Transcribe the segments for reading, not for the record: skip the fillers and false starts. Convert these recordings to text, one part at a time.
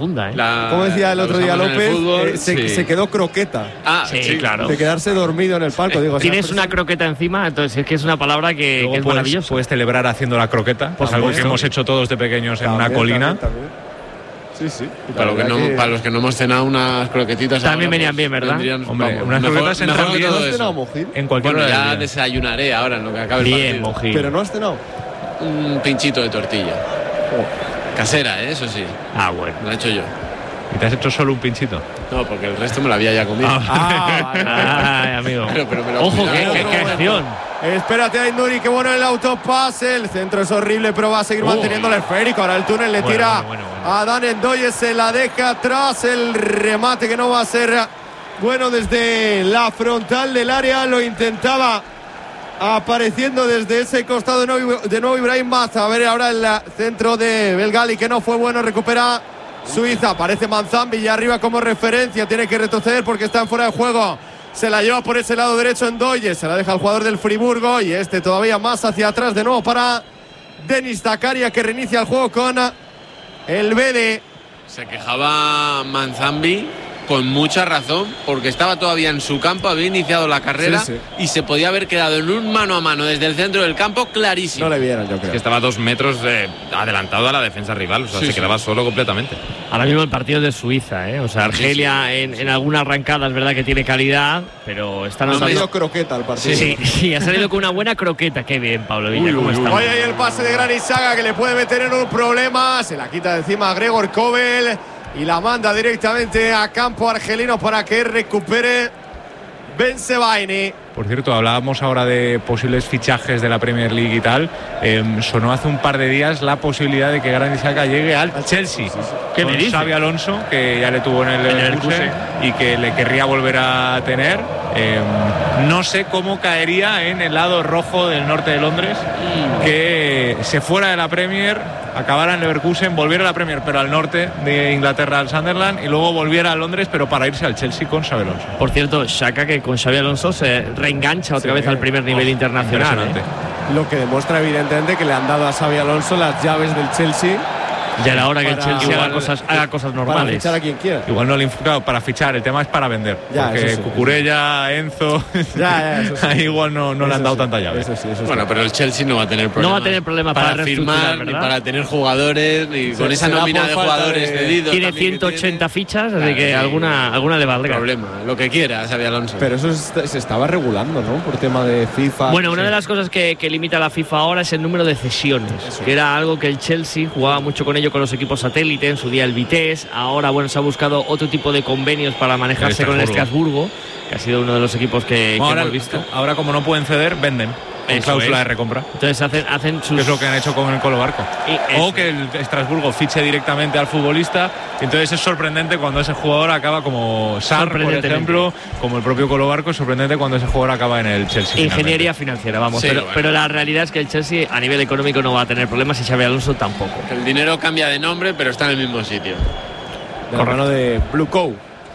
profunda, ¿eh? Como decía el otro día López, fútbol, se quedó croqueta. Sí, claro. De quedarse dormido en el palco. Digo, tienes una croqueta encima, entonces es que es una palabra que es maravillosa. Puedes celebrar haciendo la croqueta, pues algo que hemos hecho todos de pequeños en una colina. También. Sí. Para los que no hemos cenado unas croquetitas también venían bien, ¿verdad? Hombre, unas croquetas entran bien en cualquier hora. Ya desayunaré ahora en lo que acabe el partido. Mojín. Pero no has cenado. Un pinchito de tortilla. Casera, eso sí. Bueno. Lo he hecho yo. ¿Y te has hecho solo un pinchito? No, porque el resto me lo había ya comido. Ay, amigo. Pero me lo Ojo, qué acción. Espérate a Induri, qué bueno el autopase. El centro es horrible, pero va a seguir manteniendo el esférico. Ahora el túnel le tira a Dan Ndoye, se la deja atrás. El remate que no va a ser bueno desde la frontal del área. Lo intentaba apareciendo desde ese costado de nuevo Ibrahim Maza. A ver ahora el centro de Belgali, que no fue bueno. Recupera Suiza. Aparece Manzambi y arriba como referencia. Tiene que retroceder porque está en fuera de juego. Se la lleva por ese lado derecho Ndoye. Se la deja al jugador del Friburgo. Y todavía más hacia atrás de nuevo para Denis Zakaria, que reinicia el juego con el BD. Se quejaba Manzambi con mucha razón, porque estaba todavía en su campo, había iniciado la carrera y se podía haber quedado en un mano a mano desde el centro del campo clarísimo. No le vieron, yo creo. Es que estaba 2 metros adelantado a la defensa rival, o sea, se quedaba solo completamente. Ahora mismo el partido de Suiza, o sea, Argelia en alguna arrancada es verdad que tiene calidad, pero está ha salido croqueta el partido. Sí, ha salido con una buena croqueta. Qué bien, Pablo Villa, ¿cómo está? Oye, ahí el pase de Granit Xhaka, que le puede meter en un problema. Se la quita de encima a Gregor Kobel y la manda directamente a campo argelino para que recupere Bensebaini. Por cierto, hablábamos ahora de posibles fichajes de la Premier League y tal. Sonó hace un par de días la posibilidad de que Granit Xhaka llegue al Chelsea. ¿Qué me dice? Xabi Alonso, que ya le tuvo en el Leverkusen y que le querría volver a tener. No sé cómo caería en el lado rojo del norte de Londres, que se fuera de la Premier, acabara en Leverkusen, volviera a la Premier, pero al norte de Inglaterra, al Sunderland, y luego volviera a Londres, pero para irse al Chelsea con Xabi Alonso. Por cierto, Xhaka, que con Xabi Alonso se reengancha otra vez al primer nivel internacional. Lo que demuestra evidentemente que le han dado a Xabi Alonso las llaves del Chelsea. Ya era hora que el Chelsea haga cosas normales. Para fichar a quien quiera. Igual no le enfocado para fichar, el tema es para vender. Porque Cucurella, Enzo, ahí igual no le han dado tanta llave. Bueno, pero el Chelsea no va a tener problemas. No va a tener problemas para firmar, ni para tener jugadores, ni con esa nómina de jugadores cedidos. Tiene 180 fichas, así que alguna le valdrá. Problema, lo que quiera, Xabi Alonso. Pero eso se estaba regulando, ¿no? Por tema de FIFA. Bueno, una de las cosas que limita la FIFA ahora es el número de cesiones, que era algo que el Chelsea jugaba mucho con ello con los equipos satélite, en su día el Vitesse. Ahora, se ha buscado otro tipo de convenios para manejarse con el Estrasburgo, que ha sido uno de los equipos que hemos visto. Ahora, como no pueden ceder, venden. Con cláusula de recompra. Entonces hacen sus... Que es lo que han hecho con el Colo Barco. O que el Estrasburgo fiche directamente al futbolista. Entonces es sorprendente cuando ese jugador acaba como Sarr, por ejemplo, como el propio Colo Barco. Es sorprendente cuando ese jugador acaba en el Chelsea. Ingeniería financiera, vamos. Pero la realidad es que el Chelsea a nivel económico no va a tener problemas y Xabi Alonso tampoco. El dinero cambia de nombre, pero está en el mismo sitio. De mano de Blue Cow.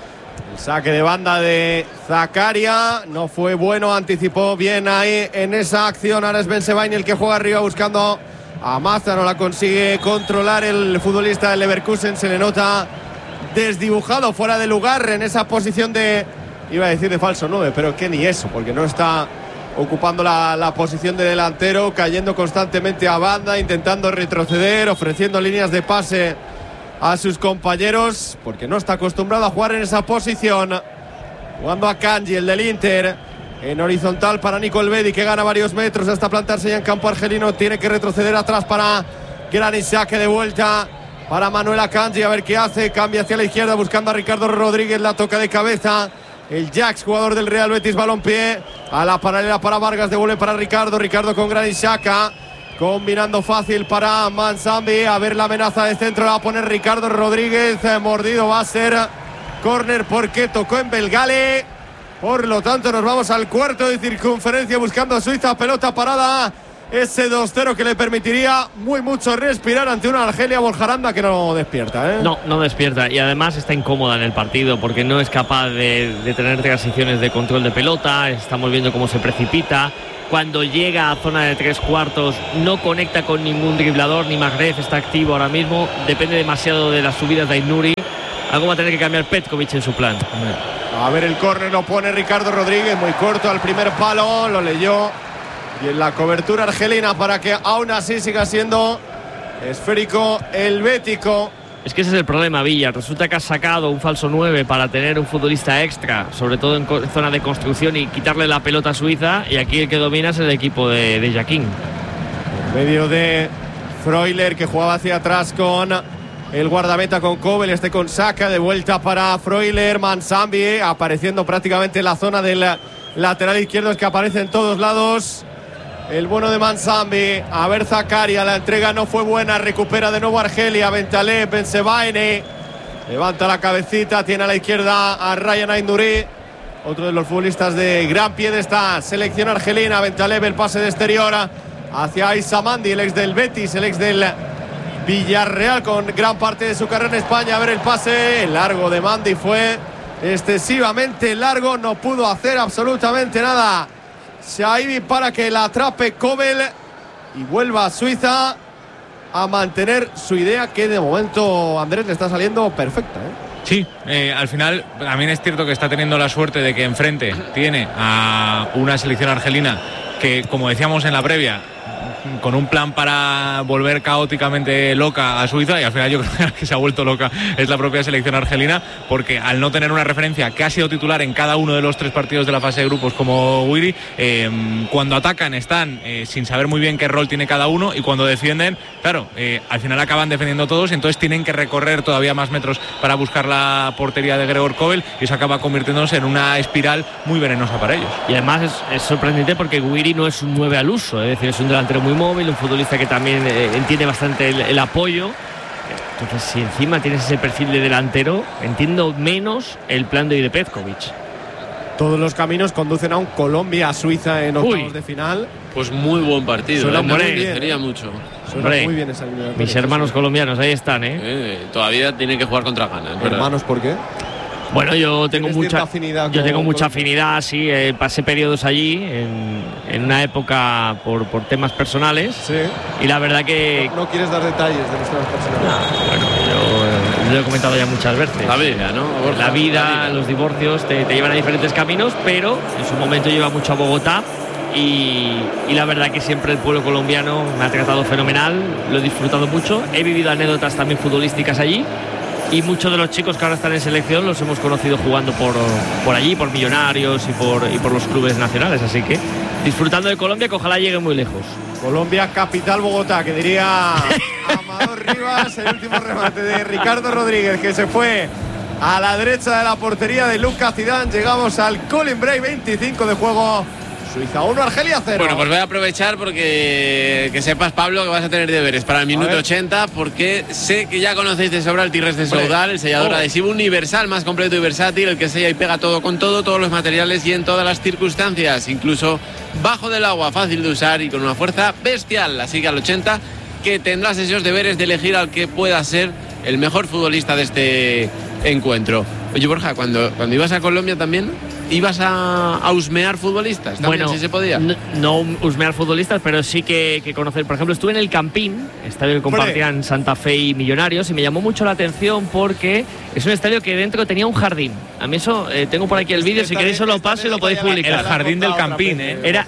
El saque de banda de Zakaria no fue bueno, anticipó bien ahí en esa acción. Ahora es Bensebaini el que juega arriba buscando a Maza, no la consigue controlar el futbolista del Leverkusen. Se le nota desdibujado, fuera de lugar en esa posición de, iba a decir de falso 9, pero que ni eso, porque no está ocupando la posición de delantero, cayendo constantemente a banda, intentando retroceder, ofreciendo líneas de pase a sus compañeros, porque no está acostumbrado a jugar en esa posición. Jugando a Kanji, el del Inter, en horizontal para Nico Elvedi, que gana varios metros hasta plantarse ya en campo argelino. Tiene que retroceder atrás para Granit Xhaka, de vuelta para Manuel Akanji, a ver qué hace. Cambia hacia la izquierda buscando a Ricardo Rodríguez, la toca de cabeza el Jax, jugador del Real Betis Balompié. A la paralela para Vargas, devuelve para Ricardo con Granit Xhaka, combinando fácil para Manzambi. A ver la amenaza de centro, la va a poner Ricardo Rodríguez. Mordido va a ser córner porque tocó en Belgale. Por lo tanto nos vamos al cuarto de circunferencia buscando a Suiza. Pelota parada, ese 2-0 que le permitiría mucho respirar ante una Argelia Borjaranda que no despierta, No despierta, y además está incómoda en el partido porque no es capaz de tener transiciones de control de pelota. Estamos viendo cómo se precipita. cuando llega a zona de 3/4 no conecta con ningún driblador, ni Magreb está activo ahora mismo, depende demasiado de las subidas de Aït-Nouri. Algo va a tener que cambiar Petkovic en su plan. A ver, el córner lo pone Ricardo Rodríguez, muy corto al primer palo, lo leyó. Y en la cobertura argelina para que aún así siga siendo esférico el bético. Es que ese es el problema, Villa. Resulta que has sacado un falso 9 para tener un futbolista extra, sobre todo en zona de construcción, y quitarle la pelota a Suiza, y aquí el que domina es el equipo de Jaquín. En medio de Freuler, que jugaba hacia atrás con el guardameta, con Kobel, con Saka, de vuelta para Freuler. Manzambi apareciendo prácticamente en la zona del lateral izquierdo, es que aparece en todos lados el bueno de Manzambi. A ver, Zakaria, la entrega no fue buena, recupera de nuevo Argelia. Bentaleb, Bensebaini levanta la cabecita, tiene a la izquierda a Ryan Aït-Nouri, otro de los futbolistas de gran pie de esta selección argelina. Bentaleb, el pase de exterior hacia Aissa Mandi, el ex del Betis, el ex del Villarreal, con gran parte de su carrera en España. A ver el pase largo de Mandi, fue excesivamente largo, no pudo hacer absolutamente nada Shaibi para que la atrape Kobel y vuelva a Suiza a mantener su idea, que de momento, Andrés, le está saliendo perfecta, ¿eh? Sí, al final también es cierto que está teniendo la suerte de que enfrente tiene a una selección argelina que, como decíamos en la previa, con un plan para volver caóticamente loca a Suiza, y al final yo creo que se ha vuelto loca es la propia selección argelina, porque al no tener una referencia que ha sido titular en cada uno de los 3 partidos de la fase de grupos como Wiri, cuando atacan están sin saber muy bien qué rol tiene cada uno, y cuando defienden, claro, al final acaban defendiendo todos, y entonces tienen que recorrer todavía más metros para buscar la portería de Gregor Kobel, y eso acaba convirtiéndose en una espiral muy venenosa para ellos. Y además es sorprendente porque Wiri no es un 9 al uso, es decir, es un delantero muy móvil, un futbolista que también entiende bastante el apoyo. Entonces, si encima tienes ese perfil de delantero, entiendo menos el plan de Petkovic. Todos los caminos conducen a un Colombia-Suiza en octavos de final. Pues muy buen partido. Suena muy bien. Sería mucho. Suena muy bien esa línea. Mis hermanos colombianos, ahí están, todavía tienen que jugar contra Ghana. ¿Hermanos por qué? Bueno, yo tengo mucha afinidad. Yo tengo mucha afinidad, sí. Pasé periodos allí en una época por temas personales. Sí. Y la verdad que no quieres dar detalles de los temas personales. Bueno, yo lo he comentado ya muchas veces. La vida, ¿no? La vida, los divorcios te llevan a diferentes caminos, pero en su momento yo iba mucho a Bogotá. Y la verdad que siempre el pueblo colombiano me ha tratado fenomenal, lo he disfrutado mucho, he vivido anécdotas también futbolísticas allí, y muchos de los chicos que ahora están en selección los hemos conocido jugando por allí, por Millonarios y por los clubes nacionales, así que disfrutando de Colombia, que ojalá llegue muy lejos. Colombia, capital Bogotá, que diría Amador Rivas. El último remate de Ricardo Rodríguez, que se fue a la derecha de la portería de Lucas Zidane. Llegamos al Colin Bray, 25 de juego. Suiza 1, Argelia 0. Bueno, pues voy a aprovechar porque que sepas, Pablo, que vas a tener deberes para el minuto 80, porque sé que ya conocéis de sobra el Tirres de Soudal, el sellador adhesivo universal, más completo y versátil, el que sella y pega todo con todo, todos los materiales y en todas las circunstancias, incluso bajo del agua, fácil de usar y con una fuerza bestial. Así que al 80, que tendrás esos deberes de elegir al que pueda ser el mejor futbolista de este encuentro. Oye, Borja, cuando ibas a Colombia también, ¿ibas a husmear futbolistas? También, bueno, si se podía. No husmear futbolistas, pero sí que conocer. Por ejemplo, estuve en el Campín, estadio que compartían Santa Fe y Millonarios, y me llamó mucho la atención porque es un estadio que dentro tenía un jardín. A mí eso, tengo por aquí el vídeo, si queréis os lo paso y lo podéis publicar. El jardín del Campín,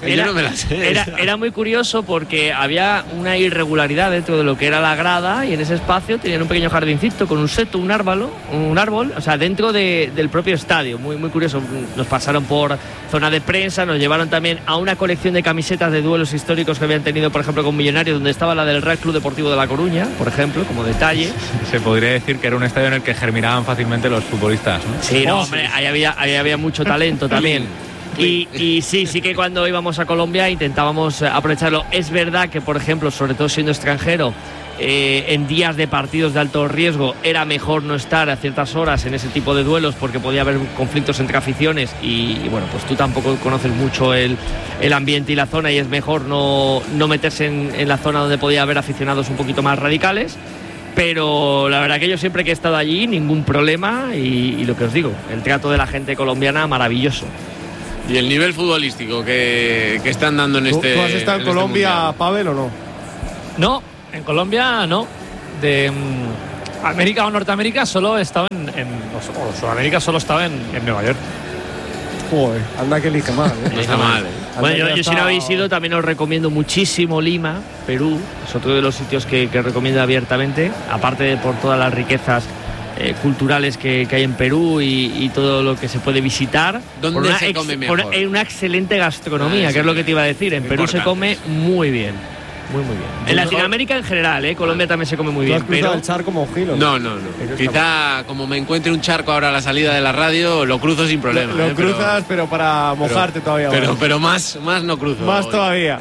Era muy curioso porque había una irregularidad dentro de lo que era la grada, y en ese espacio tenían un pequeño jardincito con un seto, un árbol, o sea, dentro del propio estadio. Muy, muy curioso. Nos pasaron por zona de prensa, nos llevaron también a una colección de camisetas de duelos históricos que habían tenido, por ejemplo, con Millonarios, donde estaba la del Real Club Deportivo de La Coruña, por ejemplo, como detalle. Se podría decir que era un estadio en el que germinaban fácilmente los futbolistas, ¿no? Sí, no, hombre, ahí había mucho talento también. Y sí que cuando íbamos a Colombia intentábamos aprovecharlo. Es verdad que, por ejemplo, sobre todo siendo extranjero, en días de partidos de alto riesgo era mejor no estar a ciertas horas en ese tipo de duelos, porque podía haber conflictos entre aficiones y bueno, pues tú tampoco conoces mucho el ambiente y la zona, y es mejor no meterse en la zona donde podía haber aficionados un poquito más radicales. Pero la verdad que yo siempre que he estado allí, ningún problema, y lo que os digo, el trato de la gente colombiana maravilloso. Y el nivel futbolístico que están dando en este. ¿Tú has estado en Colombia, Pavel, o no? No, en Colombia no. De América o Norteamérica solo estaba o Sudamérica solo estaba en Nueva York. Joder, anda que elige mal, ¿eh? No está mal, ¿eh? Bueno, yo si no habéis ido, también os recomiendo muchísimo Lima, Perú. Es otro de los sitios que recomiendo abiertamente, aparte de por todas las riquezas culturales que hay en Perú y todo lo que se puede visitar. ¿Dónde se come mejor? Por una excelente gastronomía, que es lo que te iba a decir. En Perú se come muy bien. Muy bien. En Latinoamérica en general, Colombia también se come muy bien. Pero el charco Mojilo. No. Quizá como me encuentre un charco ahora a la salida de la radio, lo cruzo sin problema. Lo cruzas, pero para mojarte todavía. Pero más no cruzo. Más todavía.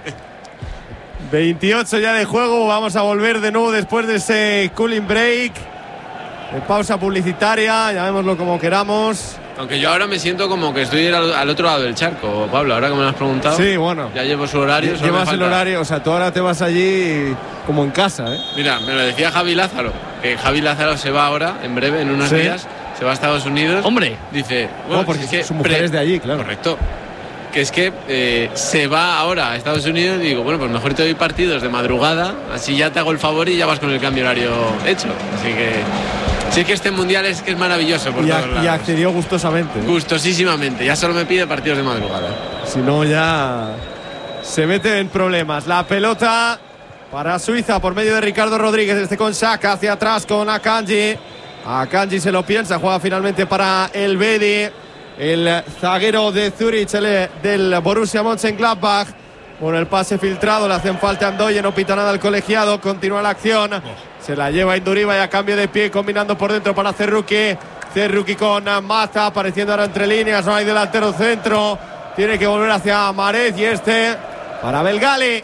28 ya de juego. Vamos a volver de nuevo después de ese cooling break. De pausa publicitaria, llamémoslo como queramos. Aunque yo ahora me siento como que estoy al otro lado del charco, Pablo, ahora que me lo has preguntado. Sí, bueno. Ya llevo su horario. Llevas el horario, o sea, tú ahora te vas allí como en casa, ¿eh? Mira, me lo decía Javi Lázaro, que Javi Lázaro se va ahora, en breve, en unos días, se va a Estados Unidos. ¡Hombre! Dice, bueno, porque es que su mujer es de allí, claro. Correcto. Que es que se va ahora a Estados Unidos y digo, bueno, pues mejor te doy partidos de madrugada, así ya te hago el favor y ya vas con el cambio horario hecho. Así que sí que este mundial es que es maravilloso por todos lados. Y accedió gustosamente. Gustosísimamente, ya solo me pide partidos de madrugada. Si no, ya se mete en problemas. La pelota para Suiza por medio de Ricardo Rodríguez, con Xhaka hacia atrás con Akanji. Akanji se lo piensa, juega finalmente para el Bedi, el zaguero de Zurich, del Borussia Mönchengladbach. Por el pase filtrado, le hacen falta a Andoye, no pita nada el colegiado, continúa la acción. Se la lleva Induriba y a cambio de pie, combinando por dentro para Cerruqui. Cerruqui con Maza, apareciendo ahora entre líneas, no hay delantero centro. Tiene que volver hacia Marez y para Belgali.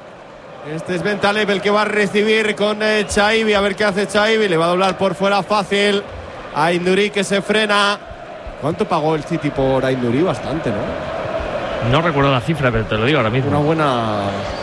Este es Bentaleb el que va a recibir con Chaibi, a ver qué hace Chaibi. Le va a doblar por fuera fácil a Induri, que se frena. ¿Cuánto pagó el City por Induri? Bastante, ¿no? No recuerdo la cifra, pero te lo digo ahora mismo. Una buena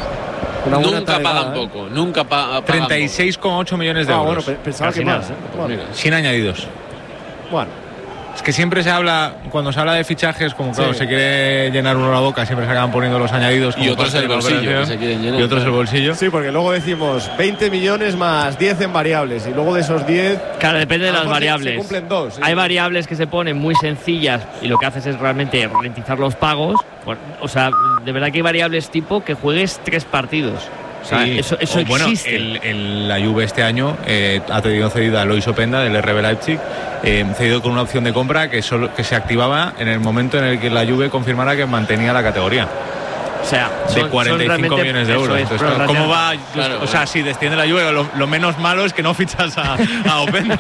nunca pagan poco, nunca pagan 36,8 millones de euros. Bueno, pensaba que más, Bueno, sin añadidos. Bueno. Es que siempre se habla, cuando se habla de fichajes, como claro, se quiere llenar uno la boca, siempre se acaban poniendo los añadidos. Y otros el bolsillo. Y otros el bolsillo. Sí, porque luego decimos 20 millones más 10 en variables. Y luego de esos 10... Claro, depende de las variables. Se cumplen 2. ¿sí? Hay variables que se ponen muy sencillas y lo que haces es realmente ralentizar los pagos. O sea, de verdad que hay variables tipo que juegues 3 partidos. O sea, eso existe. Bueno, la Juve este año ha tenido cedida a Lois Openda del RB Leipzig, cedido con una opción de compra que se activaba en el momento en el que la Juve confirmara que mantenía la categoría. O sea, de 45 millones de euros. Entonces, ¿cómo va? Claro, o sea, si desciende la Juve, lo menos malo es que no fichas a Openda.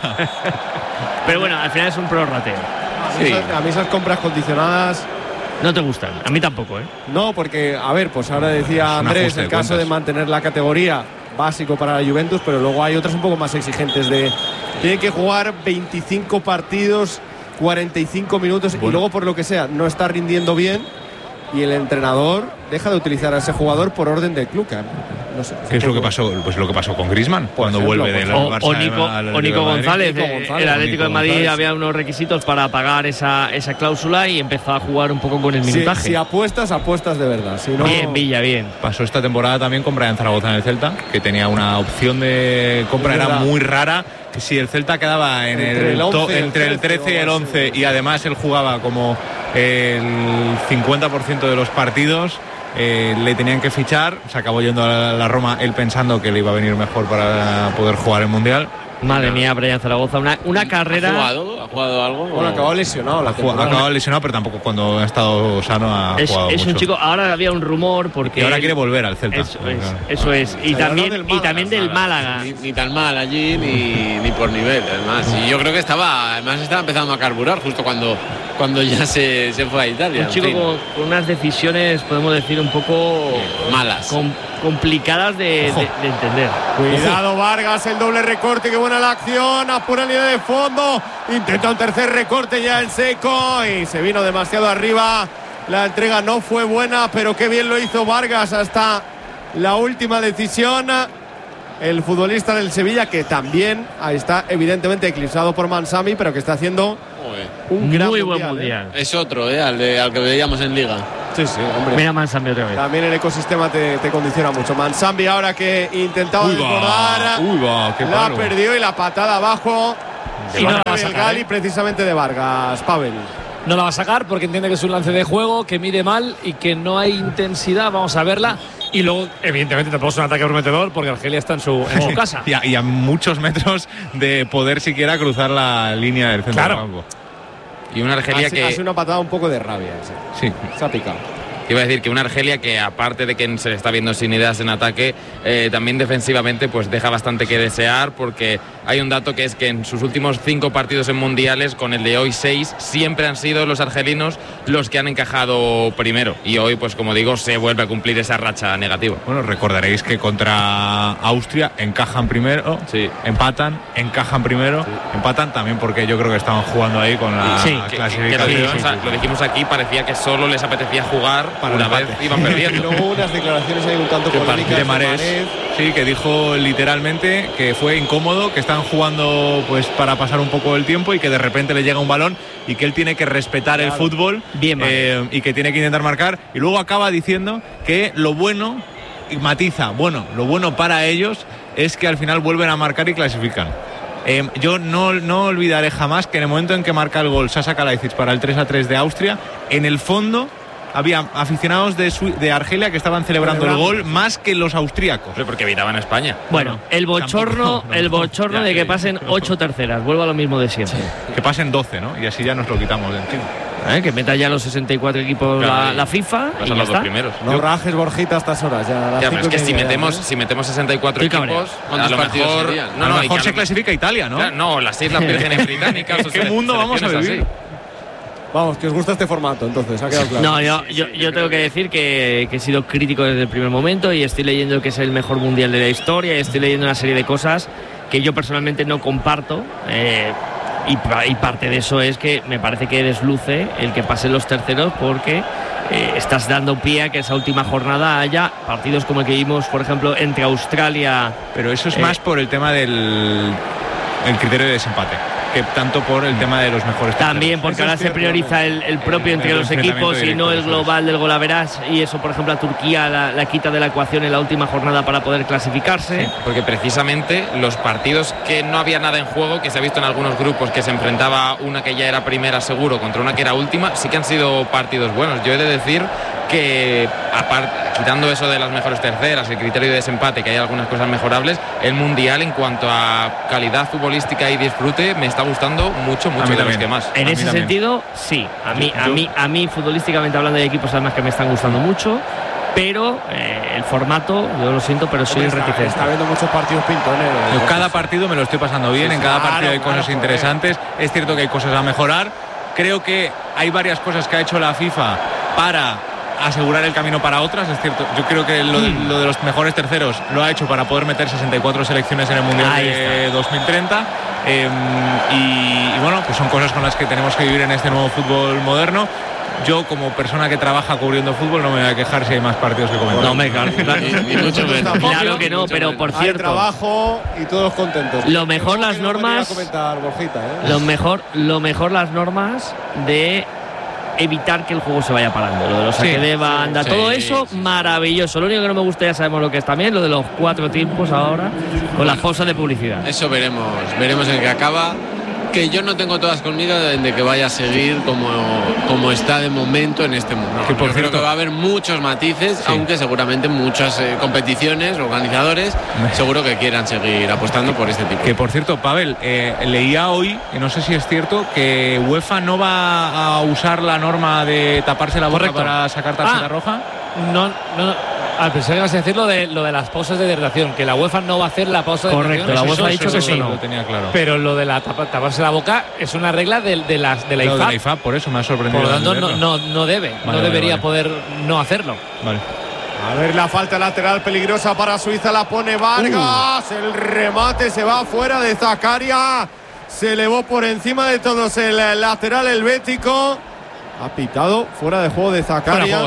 Pero bueno, al final es un prorrateo. A mí esas compras condicionadas no te gustan, a mí tampoco, ¿eh? No, porque, a ver, pues ahora decía Andrés, el caso de mantener la categoría, básico para la Juventus, pero luego hay otras un poco más exigentes tienen que jugar 25 partidos, 45 minutos y luego por lo que sea no está rindiendo bien y el entrenador deja de utilizar a ese jugador por orden del club. No sé, ¿qué es lo que pasó? Pues lo que pasó con Griezmann cuando vuelve del Barça. O Nico González. El Atlético de Madrid había unos requisitos para pagar esa cláusula y empezó a jugar un poco con el minutaje. Si apuestas de verdad. Si no... Bien, Villa, bien. Pasó esta temporada también con Brian Zaragoza en el Celta, que tenía una opción de compra, era muy rara. Si el Celta quedaba entre el 13 y el 11 y además él jugaba como el 50% de los partidos, le tenían que fichar. Se acabó yendo a la Roma él pensando que le iba a venir mejor para poder jugar el Mundial. Madre mía, Brian Zaragoza, una carrera. ¿Ha jugado algo? Bueno, acabado lesionado. Acabado lesionado, pero tampoco cuando ha estado sano ha jugado mucho. Es un chico. Ahora había un rumor porque. Y ahora quiere volver al Celta. Eso es. Y también del Málaga. Ni tan mal allí ni por nivel, además. Y yo creo que estaba empezando a carburar justo cuando ya se fue a Italia. Un chico con unas decisiones, podemos decir, un poco malas. Complicadas de entender. Cuidado Vargas, el doble recorte, qué buena la acción, apura línea de fondo, intenta un tercer recorte ya en seco y se vino demasiado arriba, la entrega no fue buena, pero qué bien lo hizo Vargas hasta la última decisión. el futbolista del Sevilla, que también ahí está evidentemente eclipsado por Mansami, pero que está haciendo un gran muy mundial, buen mundial. Es otro, al que veíamos en Liga. Sí, hombre. Mira Mansambi otra vez. También el ecosistema te condiciona mucho. Mansambi ahora que intentaba desbordar, la perdió y la patada abajo. Y no la va a el sacar, Gali precisamente de Vargas, Pavel. No la va a sacar porque entiende que es un lance de juego, que mide mal y que no hay intensidad. Vamos a verla. Y luego, evidentemente, tampoco es un ataque prometedor porque Argelia está en su casa. Y a muchos metros de poder siquiera cruzar la línea del centro del campo. Y una Argelia Ha sido una patada un poco de rabia. Sí. Se ha picado. Iba a decir que una Argelia que, aparte de que se le está viendo sin ideas en ataque, también defensivamente pues deja bastante que desear, porque hay un dato que es que en sus últimos 5 partidos en mundiales, con el de hoy 6, siempre han sido los argelinos los que han encajado primero, y hoy, pues como digo, se vuelve a cumplir esa racha negativa. Bueno, recordaréis que contra Austria encajan primero, empatan, encajan primero, empatan también porque yo creo que estaban jugando ahí con la clasificación. Lo dijimos aquí, parecía que solo les apetecía jugar una vez iban perdiendo. Y luego unas declaraciones ahí un tanto polémicas de Marés, sí, que dijo literalmente que fue incómodo, que están jugando pues para pasar un poco el tiempo y que de repente le llega un balón y que él tiene que respetar el fútbol y que tiene que intentar marcar, y luego acaba diciendo que lo bueno, y matiza, lo bueno para ellos es que al final vuelven a marcar y clasifican. Yo no olvidaré jamás que en el momento en que marca el gol Sasa Kalajdzic para el 3-3 de Austria, en el fondo había aficionados de Argelia que estaban celebrando el gol más que los austríacos. Pero porque evitaban a España. Bueno, el bochorno de que pasen 8 terceras. Vuelvo a lo mismo de siempre. Que pasen 12, ¿no? Y así ya nos lo quitamos de encima. Que meta ya los 64 equipos la FIFA. Y son los 2 primeros. No rajes, Borjita, a estas horas. Ya pero es que si metemos 64 equipos, a lo mejor, a lo mejor se clasifica Italia, ¿no? No, las Islas Vírgenes Británicas. ¿Qué mundo vamos a vivir? Así. Vamos, que os gusta este formato, entonces, ha quedado claro. No, yo tengo que decir que he sido crítico desde el primer momento y estoy leyendo que es el mejor mundial de la historia y estoy leyendo una serie de cosas que yo personalmente no comparto. Y parte de eso es que me parece que desluce el que pasen los terceros, porque estás dando pie a que esa última jornada haya partidos como el que vimos, por ejemplo, entre Australia. Pero eso es más por el tema del criterio de desempate, que tanto por el tema de los mejores terceros. También porque ahora se prioriza el propio entre los equipos y no el global del golaveras, y eso, por ejemplo, a Turquía la quita de la ecuación en la última jornada para poder clasificarse. Sí, porque precisamente los partidos que no había nada en juego, que se ha visto en algunos grupos que se enfrentaba una que ya era primera seguro contra una que era última, sí que han sido partidos buenos. Yo he de decir que, quitando eso de las mejores terceras, el criterio de desempate, que hay algunas cosas mejorables, el mundial en cuanto a calidad futbolística y disfrute me está gustando mucho de los que más. En ese sentido, sí. A mí futbolísticamente hablando, de equipos además que me están gustando mucho, pero el formato, yo lo siento, pero soy reticente. Está viendo muchos partidos pintones. Cada partido me lo estoy pasando bien, en cada partido hay cosas interesantes. Es cierto que hay cosas a mejorar. Creo que hay varias cosas que ha hecho la FIFA para asegurar el camino para otras. Es cierto, yo creo que lo de los mejores terceros lo ha hecho para poder meter 64 selecciones en el Mundial de 2030. Y bueno, pues son cosas con las que tenemos que vivir en este nuevo fútbol moderno. Yo, como persona que trabaja cubriendo fútbol, no me voy a quejar si hay más partidos que comentar. No, claro que no, pero por cierto, hay trabajo y todos contentos. Lo mejor las normas. Lo mejor las normas de evitar que el juego se vaya parando, lo de los saques de banda, todo eso maravilloso. Lo único que no me gusta, ya sabemos lo que es también, lo de los 4 tiempos ahora con las pausas de publicidad. Eso veremos en qué acaba. Que yo no tengo todas conmigo de que vaya a seguir como está de momento en este mundo. Que por cierto, creo que va a haber muchos matices, aunque seguramente muchas competiciones, organizadores, seguro que quieran seguir apostando por este tipo. Que por cierto, Pavel, leía hoy, y no sé si es cierto, que UEFA no va a usar la norma de taparse la boca para sacar tarjeta roja. No. Pensé que ibas a decir lo de las pausas de hidratación, que la UEFA no va a hacer la pausa de hidratación. Correcto, la UEFA ha dicho que eso no. Lo tenía claro. Pero lo de taparse la boca es una regla de la IFAB. De la IFAB, por eso me ha sorprendido. Por lo tanto, no debería poder no hacerlo. Vale. A ver, la falta lateral peligrosa para Suiza, la pone Vargas. El remate se va fuera de Zakaria. Se elevó por encima de todos el lateral helvético. Ha pitado fuera de juego de Zakaria. Fuera de juego, sí.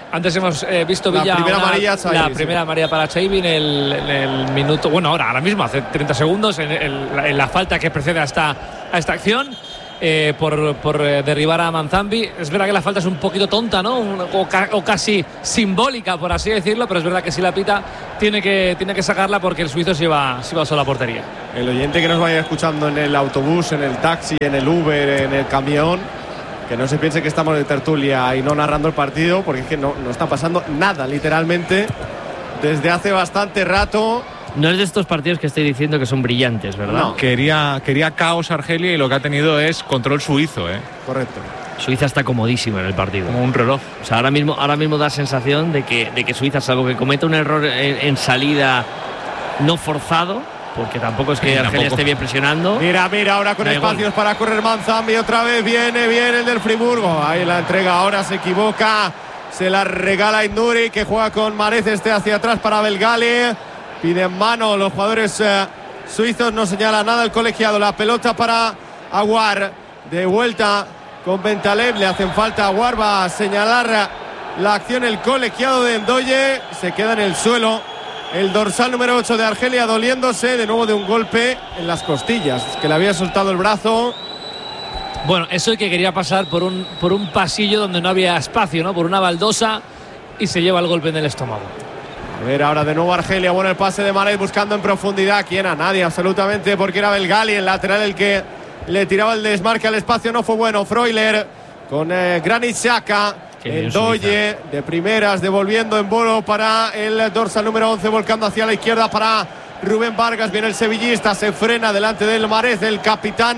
Antes hemos visto Villa la primera amarilla para Xavi en el minuto, bueno, ahora mismo, hace 30 segundos, en la falta que precede a esta acción, por derribar a Manzambi. Es verdad que la falta es un poquito tonta, ¿no? O casi simbólica, por así decirlo, pero es verdad que si la pita tiene que sacarla porque el suizo se iba solo a portería. El oyente que nos vaya escuchando en el autobús, en el taxi, en el Uber, en el camión, que no se piense que estamos de tertulia y no narrando el partido, porque es que no está pasando nada, literalmente, desde hace bastante rato. No es de estos partidos que estoy diciendo que son brillantes, ¿verdad? No. Quería caos Argelia y lo que ha tenido es control suizo, Correcto. Suiza está comodísima en el partido. Como un reloj. O sea, ahora mismo da sensación de que Suiza, salvo que cometa un error en salida no forzado, porque tampoco es que Argelia esté bien presionando. Mira, ahora con espacios para correr Manzambi, otra vez viene el del Friburgo. Ahí la entrega, ahora se equivoca, se la regala Induri, que juega con Marez, hacia atrás para Belgali. Piden mano los jugadores suizos, no señala nada el colegiado. La pelota para Aguar, de vuelta con Bentaleb, le hacen falta a Aguar, va a señalar la acción el colegiado de Ndoye, se queda en el suelo. El dorsal número 8 de Argelia, doliéndose de nuevo de un golpe en las costillas, que le había soltado el brazo. Bueno, eso es que quería pasar por un pasillo donde no había espacio, ¿no? Por una baldosa, y se lleva el golpe en el estómago. A ver, ahora de nuevo Argelia, bueno, el pase de Manet buscando en profundidad. ¿Quién? A nadie, absolutamente, porque era Belgali, el lateral, el que le tiraba el desmarque al espacio. No fue bueno. Freuler con Granit Xhaka. Ndoye de primeras, devolviendo en bolo para el dorsal número 11, volcando hacia la izquierda para Rubén Vargas. Viene el sevillista, se frena delante del Marez, el capitán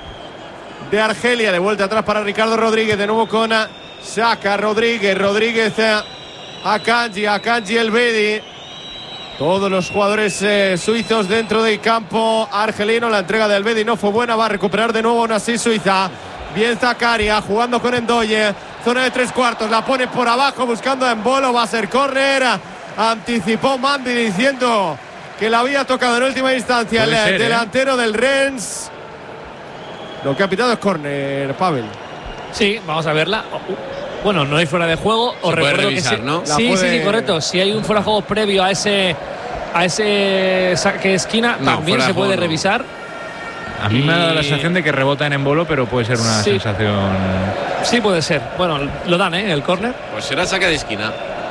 de Argelia. De vuelta atrás para Ricardo Rodríguez, de nuevo con Xhaka. Rodríguez Akanji, el Bedi. Todos los jugadores suizos dentro del campo argelino. La entrega del Bedi no fue buena, va a recuperar de nuevo aún así Suiza. Bien Zakaria jugando con Ndoye, zona de 3/4, la pone por abajo buscando a Embolo, va a ser córner. Anticipó Mandi diciendo que la había tocado en última instancia el delantero del Rennes. Lo que ha pitado es córner, Pavel. Sí, vamos a verla. Bueno, no hay fuera de juego. Os recuerdo revisar, ¿no? Sí, correcto. Si hay un fuera de juego previo a ese saque de esquina, también se puede revisar. A mí me ha dado la sensación de que rebota en Embolo, pero puede ser una sensación. Sí, puede ser. Bueno, lo dan, el córner. Pues será saque de esquina.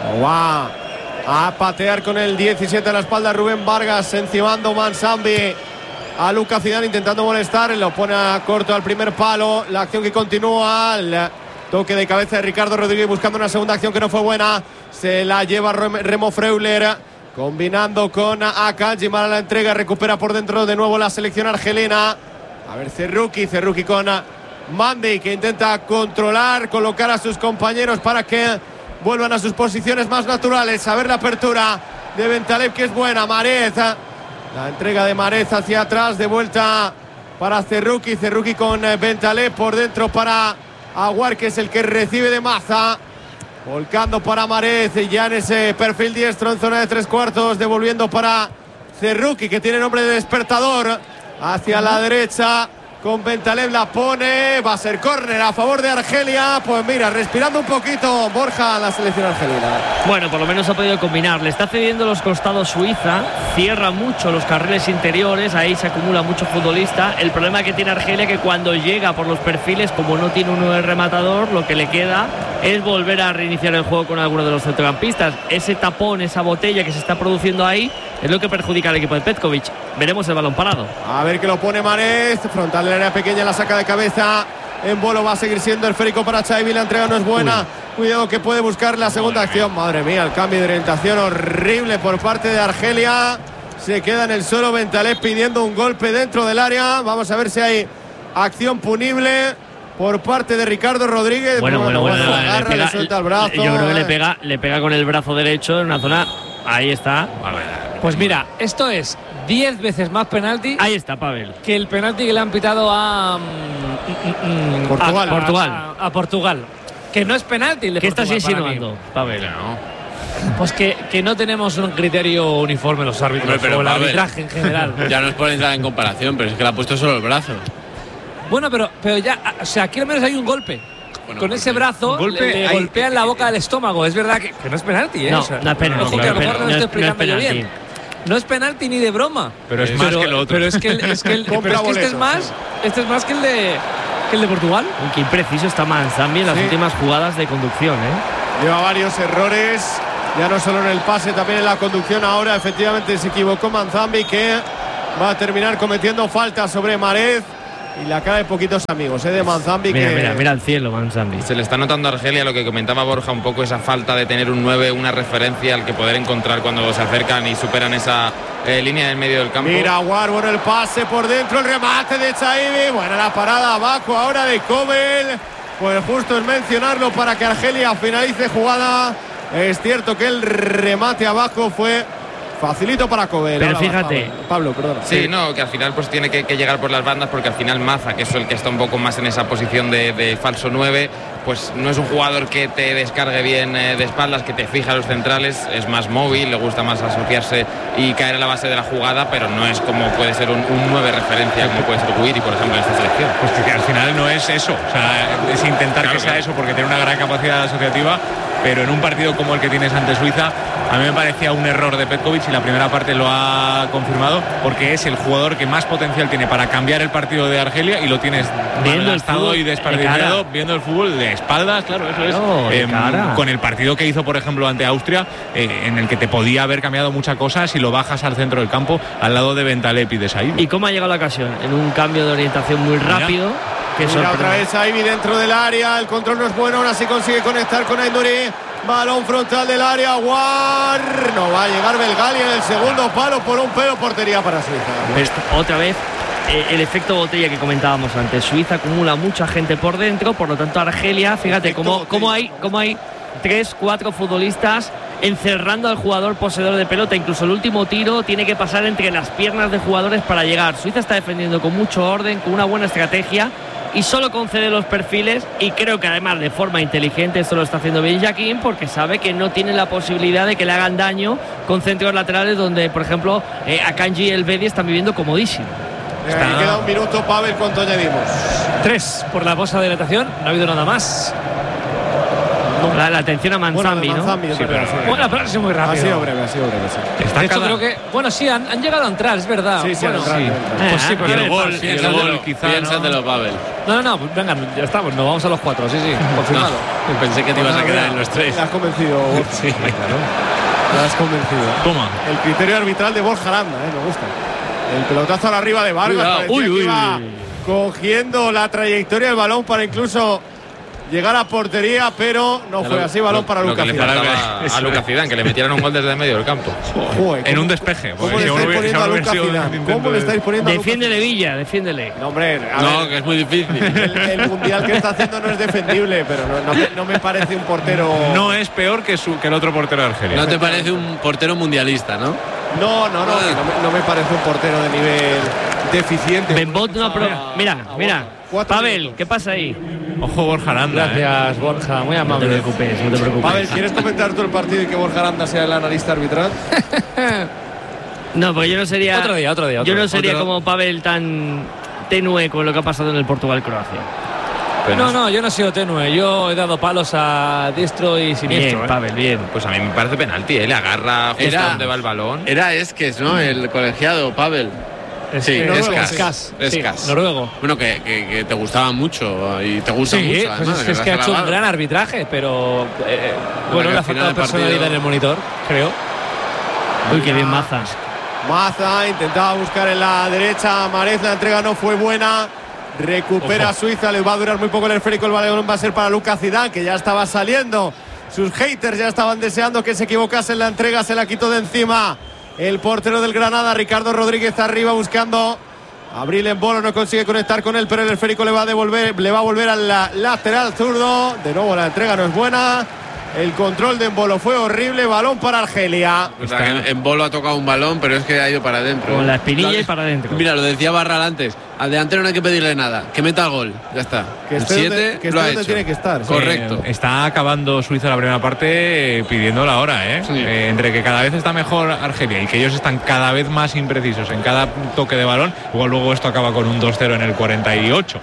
Va a patear con el 17 a la espalda Rubén Vargas, encimando Manzambi a Luca Zidane, intentando molestar. Lo pone a corto al primer palo. La acción que continúa. El toque de cabeza de Ricardo Rodríguez buscando una segunda acción que no fue buena. Se la lleva Remo Freuler. Combinando con Akanji, mala la entrega, recupera por dentro de nuevo la selección argelina. A ver, Cerruqui con Mandi, que intenta controlar, colocar a sus compañeros para que vuelvan a sus posiciones más naturales. A ver la apertura de Bentaleb, que es buena. Marez, la entrega de Marez hacia atrás, de vuelta para Cerruqui con Bentaleb por dentro para Aguar, que es el que recibe de Maza. Volcando para Marez, ya en ese perfil diestro en zona de 3/4, devolviendo para Cerruqui, que tiene nombre de despertador, hacia la derecha con Bentaleb, la pone, va a ser córner a favor de Argelia. Pues mira, respirando un poquito Borja la selección argelina. Bueno, por lo menos ha podido combinar, le está cediendo los costados Suiza, cierra mucho los carriles interiores, ahí se acumula mucho futbolista. El problema que tiene Argelia que cuando llega por los perfiles, como no tiene uno de rematador, lo que le queda es volver a reiniciar el juego con alguno de los centrocampistas. Ese tapón, esa botella que se está produciendo ahí es lo que perjudica al equipo de Petkovic. Veremos el balón parado. A ver que lo pone Marez, frontal del área pequeña, la saca de cabeza. Embolo va a seguir siendo el esférico para Xavi, la entrega no es buena. Cuidado que puede buscar la segunda acción. Madre mía, el cambio de orientación horrible por parte de Argelia. Se queda en el suelo Bentaleb pidiendo un golpe dentro del área. Vamos a ver si hay acción punible por parte de Ricardo Rodríguez. Bueno, le suelta el brazo. Yo creo que le pega con el brazo derecho en una zona. Ahí está. Pues mira, esto es 10 veces más penalti. Ahí está, Pavel. Que el penalti que le han pitado a Portugal. Que no es penalti. ¿Qué estás insinuando, Pavel? Pues que no tenemos un criterio uniforme los árbitros, pero el arbitraje en general. Ya no es por entrar en comparación, pero es que le ha puesto solo el brazo. Bueno, pero ya, o sea, aquí al menos hay un golpe. con ese brazo le golpea en la boca del estómago. Es verdad que no es penalti, ¿eh? No, no es penalti. Ojo, que a lo mejor no estoy explicando yo bien. No es penalti ni de broma. Pero es más que lo otro. Pero es que este es más que el de Portugal. Qué impreciso está Manzambi en las últimas jugadas de conducción, ¿eh? Lleva varios errores, ya no solo en el pase, también en la conducción. Ahora efectivamente se equivocó Manzambi, que va a terminar cometiendo falta sobre Marez. Y la cara de poquitos amigos, de Manzambi. Mira al cielo, Manzambi. Se le está notando a Argelia lo que comentaba Borja, un poco esa falta de tener un 9, una referencia al que poder encontrar cuando se acercan y superan esa línea del medio del campo. Mira Aouar, bueno el pase por dentro, el remate de Chaibi. Buena la parada abajo ahora de Kobel. Pues justo es mencionarlo para que Argelia finalice jugada. Es cierto que el remate abajo fue facilito para Kobel. Pero fíjate, Pablo, perdona. Sí, no, que al final pues tiene que llegar por las bandas, porque al final Maza, que es el que está un poco más en esa posición de falso 9, pues no es un jugador que te descargue bien de espaldas, que te fija a los centrales, es más móvil, le gusta más asociarse y caer a la base de la jugada, pero no es como puede ser un 9 referencia, como puede ser Guiri, por ejemplo, en esta selección. Pues que al final no es eso, o sea, es intentar que sea eso, porque tiene una gran capacidad asociativa, pero en un partido como el que tienes ante Suiza, a mí me parecía un error de Petkovic, y la primera parte lo ha confirmado, porque es el jugador que más potencial tiene para cambiar el partido de Argelia, y lo tienes malgastado y desperdiciado viendo el fútbol de espaldas, claro, eso es. Con el partido que hizo, por ejemplo, ante Austria, en el que te podía haber cambiado muchas cosas si lo bajas al centro del campo, al lado de Bentaleb y de Saïd. ¿Y cómo ha llegado la ocasión? En un cambio de orientación muy rápido. Mira otra vez Saïd dentro del área, el control no es bueno, ahora sí consigue conectar con Aït-Nouri. Balón frontal del área, Aouar. No va a llegar Belgali en el segundo palo, por un pelo, portería para Suiza. Otra vez el efecto botella que comentábamos antes. Suiza acumula mucha gente por dentro, por lo tanto Argelia, fíjate cómo hay 3-4 futbolistas encerrando al jugador poseedor de pelota. Incluso el último tiro tiene que pasar entre las piernas de jugadores para llegar. Suiza está defendiendo con mucho orden, con una buena estrategia, y solo concede los perfiles, y creo que además de forma inteligente esto lo está haciendo bien Yaquín, porque sabe que no tiene la posibilidad de que le hagan daño con centros laterales donde, por ejemplo, Akanji y el Bedi están viviendo comodísimo. Queda un minuto, Pavel, ¿cuánto añadimos? 3 por la bolsa de dilatación, no ha habido nada más. La atención a Manzambi, ¿no? Sí, pero ha sido muy rápido. Ha sido breve, sí. De hecho, creo que, sí, han llegado a entrar, es verdad. Sí, bueno, sí. Pues sí, pero el gol quizá, piénsatelo, Pavel. No, venga, ya estamos, nos vamos a los 4, sí, confirmado. Pensé que te ibas a quedar en los 3. Te has convencido, Borja. Sí, claro. Te has convencido. Toma. El criterio arbitral de Borja Aranda, me gusta. El pelotazo a la arriba de Vargas. Iba cogiendo la trayectoria del balón para incluso llegar a portería, pero no fue así. Balón para Lucas Zidane. A Lucas Zidane, que le metieran un gol desde el medio del campo. Joder, en un despeje. ¿Cómo le estáis poniendo a Lucas Zidane? ¿Cómo le estáis poniendo a Lucas Zidane? Defiéndele, Villa, defiéndele. No, hombre, que es muy difícil. El mundial que está haciendo no es defendible, pero no me parece un portero. No es peor que el otro portero de Argelia. No te parece un portero mundialista, ¿no? No me parece un portero de nivel deficiente. Benbot no Mira, Pavel, ¿qué pasa ahí? Ojo, Borja Aranda. Gracias, Borja, muy amable. No te preocupes. Pavel, ¿quieres comentar tú el partido y que Borja Aranda sea el analista arbitral? No, porque yo no sería. Otro día. Yo no sería como Pavel, tan tenue con lo que ha pasado en el Portugal-Croacia. No, yo no he sido tenue. Yo he dado palos a diestro y siniestro. Bien, Pavel, bien. Pues a mí me parece penalti, le agarra justo donde va el balón. Era Esques, ¿no? El colegiado, Pavel. Sí, Escas. Noruego. Bueno, que te gustaba mucho y te gusta mucho. Además, pues es que ha hecho un gran arbitraje, pero le ha faltado personalidad en el monitor, creo. Uy, qué bien Maza. Maza intentaba buscar en la derecha. Marez, la entrega no fue buena. Recupera Suiza, le va a durar muy poco el esférico. El balón va a ser para Lucas Zidane, que ya estaba saliendo. Sus haters ya estaban deseando que se equivocase en la entrega. Se la quitó de encima el portero del Granada, Ricardo Rodríguez, arriba buscando Abril Embolo, no consigue conectar con él, pero el esférico le va a volver al lateral zurdo. De nuevo la entrega no es buena. El control de Embolo fue horrible. Balón para Argelia. O sea, que Embolo ha tocado un balón, pero es que ha ido para adentro. Con la espinilla y para adentro. Mira, lo decía Barral antes. al delantero no hay que pedirle nada, que meta el gol, ya está. Que esté donde tiene que estar. Correcto. Está acabando Suiza la primera parte pidiendo la hora, ¿eh? Sí. Entre que cada vez está mejor Argelia y que ellos están cada vez más imprecisos en cada toque de balón, igual luego esto acaba con un 2-0 en el 48,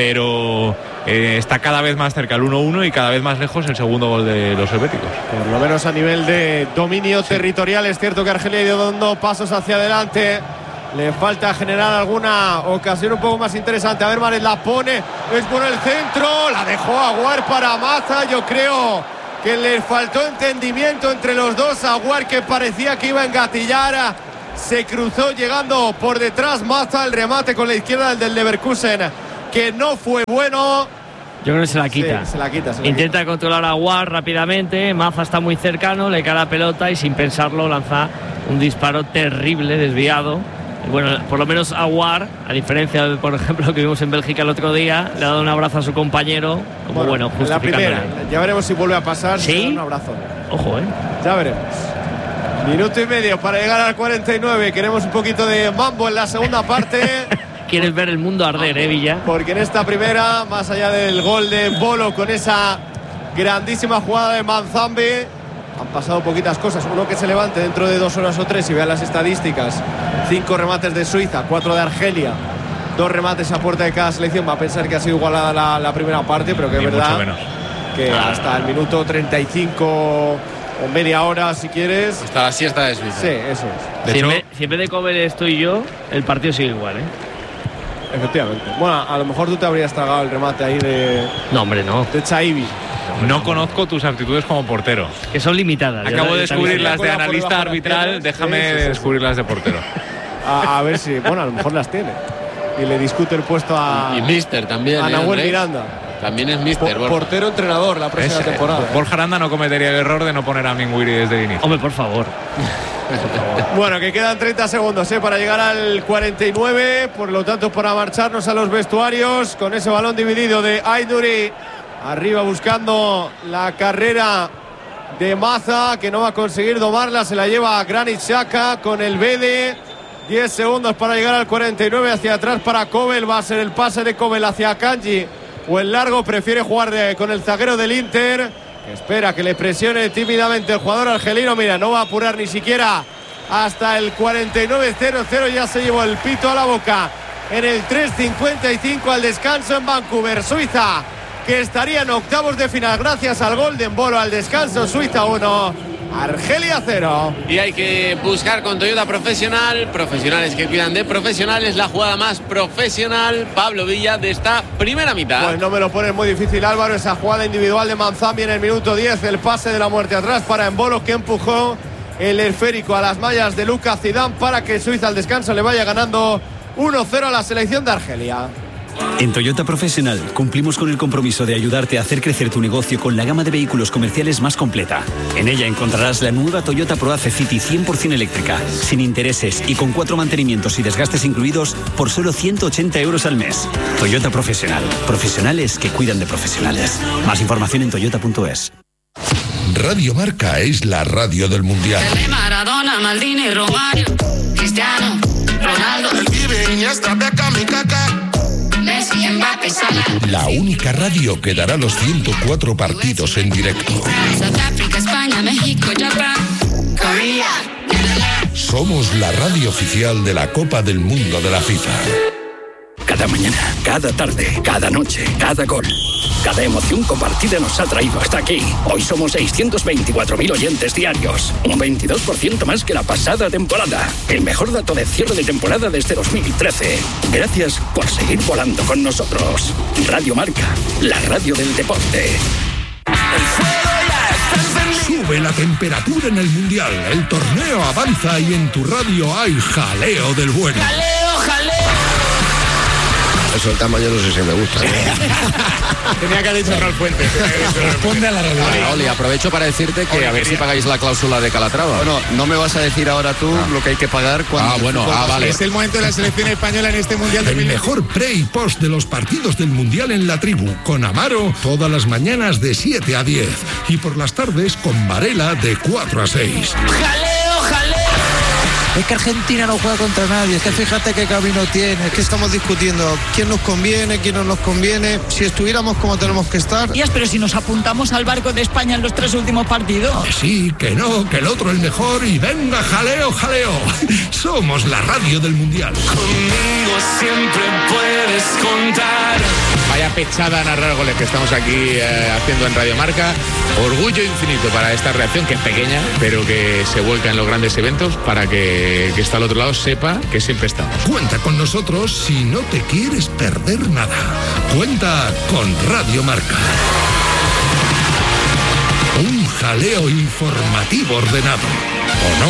pero está cada vez más cerca el 1-1 y cada vez más lejos el segundo gol de los helvéticos. Por lo menos a nivel de dominio territorial es cierto que Argelia ha ido dando pasos hacia adelante. Le falta generar alguna ocasión un poco más interesante. A ver, Mares la pone, es por el centro, la dejó Aguar para Maza. Yo creo que le faltó entendimiento entre los dos. Aguar, que parecía que iba a engatillar, se cruzó llegando por detrás Maza. El remate con la izquierda del Leverkusen, que no fue bueno. Yo creo que se la quita. Sí, se la quita. Intenta controlar a Aguar rápidamente. Maza está muy cercano, le cae la pelota y sin pensarlo lanza un disparo terrible, desviado. Bueno, por lo menos Aguar, a diferencia de, por ejemplo, que vimos en Bélgica el otro día, le ha dado un abrazo a su compañero, como bueno, la primera. Ya veremos si vuelve a pasar. ¿Sí? Un abrazo. Ojo, ya veremos. Minuto y medio para llegar al 49. Queremos un poquito de mambo en la segunda parte. Quieres ver el mundo arder, Villa. Porque en esta primera, más allá del gol de Bolo con esa grandísima jugada de Manzambe, han pasado poquitas cosas. Uno que se levante dentro de 2 horas o 3 y vea las estadísticas. 5 remates de Suiza, 4 de Argelia, 2 remates a puerta de cada selección. Va a pensar que ha sido igualada la primera parte, pero que es verdad que hasta el minuto 35 o media hora, si quieres. Hasta la siesta de Suiza. Sí, eso es. Si en vez de Kovel estoy yo, el partido sigue igual, ¿eh? Efectivamente. Bueno, a lo mejor tú te habrías tragado el remate ahí de... No, hombre, no. De Chaibi. No conozco tus aptitudes como portero. Que son limitadas. Acabo de descubrirlas de analista arbitral, déjame descubrirlas de portero. A ver si, bueno, a lo mejor las tiene. Y le discute el puesto a... Y Mister también. A Nahuel Miranda. También es Mister. Portero entrenador la próxima temporada. Borja Aranda no cometería el error de no poner a Minguiri desde el inicio. Hombre, por favor. Bueno, que quedan 30 segundos para llegar al 49. Por lo tanto, para marcharnos a los vestuarios con ese balón dividido de Aïdouri. Arriba buscando la carrera de Maza, que no va a conseguir domarla. Se la lleva a Granit Xhaka con el Bede. 10 segundos para llegar al 49. Hacia atrás para Kovel. Va a ser el pase de Kovel hacia Kanji. O el largo, prefiere jugar con el zaguero del Inter, que espera que le presione tímidamente el jugador argelino. Mira, no va a apurar ni siquiera hasta el 49-0-0. Ya se llevó el pito a la boca en el 3:55 al descanso en Vancouver. Suiza, que estaría en octavos de final gracias al gol de Embolo al descanso. Suiza 1, Argelia 0. Y hay que buscar con Toyota Profesional, profesionales que cuidan de profesionales, la jugada más profesional, Pablo Villa, de esta primera mitad. Pues no me lo pones muy difícil, Álvaro. Esa jugada individual de Manzambi en el minuto 10, el pase de la muerte atrás para Embolo, que empujó el esférico a las mallas de Lucas Zidane para que Suiza al descanso le vaya ganando 1-0 a la selección de Argelia. En Toyota Profesional cumplimos con el compromiso de ayudarte a hacer crecer tu negocio con la gama de vehículos comerciales más completa. En ella encontrarás la nueva Toyota ProAce City 100% eléctrica, sin intereses y con 4 mantenimientos y desgastes incluidos por solo 180 euros al mes. Toyota Profesional. Profesionales que cuidan de profesionales. Más información en toyota.es. Radio Marca es la radio del Mundial. Maradona, Maldini, Romario, Cristiano, Ronaldo, el Pibe, Iniesta, Beckham y Kaká. Messi, Mbappé, Salah. La única radio que dará los 104 partidos en directo. Sudáfrica, España, México, Japón, Corea. Somos la radio oficial de la Copa del Mundo de la FIFA. Cada mañana, cada tarde, cada noche, cada gol, cada emoción compartida nos ha traído hasta aquí. Hoy somos 624.000 oyentes diarios, un 22% más que la pasada temporada. El mejor dato de cierre de temporada desde 2013. Gracias por seguir volando con nosotros. Radio Marca, la radio del deporte. Sube la temperatura en el Mundial. El torneo avanza y en tu radio hay jaleo del bueno. ¡Jaleo, jaleo! Eso el tamaño no sé si me gusta. Tenía que haber dicho Raúl Fuentes. Responde a la realidad. Oli, aprovecho para decirte que a ver si pagáis la cláusula de Calatrava. Bueno, no me vas a decir ahora tú lo que hay que pagar cuando... vale. Es el momento de la selección española en este Mundial de El mejor pre y post de los partidos del Mundial en la tribu, con Amaro todas las mañanas de 7 a 10 y por las tardes con Varela de 4 a 6. ¡Jaleo, jaleo! Es que Argentina no juega contra nadie, es que fíjate qué camino tiene. Es que estamos discutiendo quién nos conviene, quién no nos conviene. Si estuviéramos como tenemos que estar. Pero si nos apuntamos al barco de España en los 3 últimos partidos. Que sí, que no, que el otro es mejor y venga, jaleo, jaleo. Somos la radio del Mundial. Conmigo siempre puedes contar. Vaya pechada a narrar goles que estamos aquí haciendo en Radio Marca. Orgullo infinito para esta reacción, que es pequeña, pero que se vuelca en los grandes eventos, para que está al otro lado sepa que siempre estamos. Cuenta con nosotros si no te quieres perder nada. Cuenta con Radio Marca. Un jaleo informativo ordenado, ¿o no?